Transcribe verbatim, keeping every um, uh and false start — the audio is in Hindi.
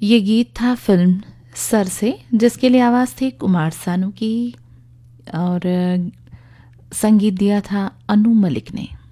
ये गीत था फिल्म सर से, जिसके लिए आवाज़ थी कुमार सानू की और संगीत दिया था अनु मलिक ने।